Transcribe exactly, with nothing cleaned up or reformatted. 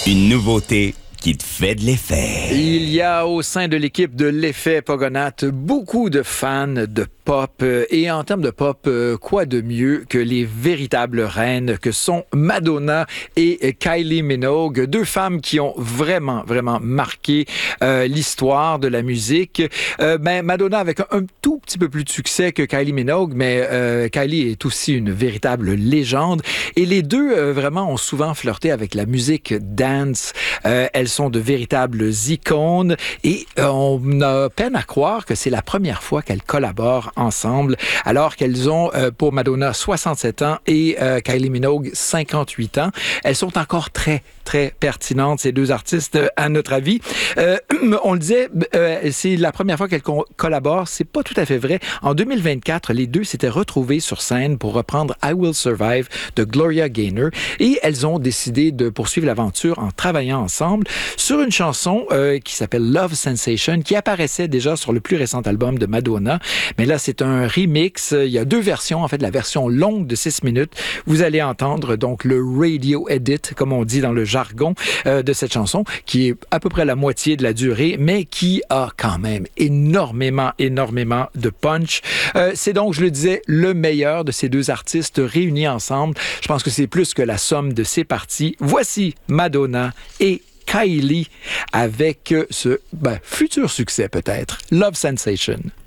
Une nouveauté qui te fait de l'effet. Il y a au sein de l'équipe de l'Effet Pogonath beaucoup de fans de pop. Et en termes de pop, quoi de mieux que les véritables reines que sont Madonna et Kylie Minogue, deux femmes qui ont vraiment, vraiment marqué euh, l'histoire de la musique. Euh, ben, Madonna avec un, un tout petit peu plus de succès que Kylie Minogue, mais euh, Kylie est aussi une véritable légende. Et les deux, euh, vraiment, ont souvent flirté avec la musique dance. Euh, elles sont de véritables icônes et euh, on a peine à croire que c'est la première fois qu'elles collaborent ensemble, alors qu'elles ont, euh, pour Madonna, soixante-sept ans et euh, Kylie Minogue, cinquante-huit ans. Elles sont encore très, très pertinentes, ces deux artistes, à notre avis. Euh, on le disait, euh, c'est la première fois qu'elles co- collaborent. C'est pas tout à fait vrai. En deux mille vingt-quatre, les deux s'étaient retrouvées sur scène pour reprendre I Will Survive de Gloria Gaynor et elles ont décidé de poursuivre l'aventure en travaillant ensemble sur une chanson euh, qui s'appelle Love Sensation, qui apparaissait déjà sur le plus récent album de Madonna. Mais là, c'est un remix. Il y a deux versions, en fait, la version longue de six minutes. Vous allez entendre donc le radio edit, comme on dit dans le jargon euh, de cette chanson, qui est à peu près la moitié de la durée, mais qui a quand même énormément, énormément de punch. Euh, c'est donc, je le disais, le meilleur de ces deux artistes réunis ensemble. Je pense que c'est plus que la somme de ces parties. Voici Madonna et Kylie avec ce ben, futur succès peut-être, Love Sensation.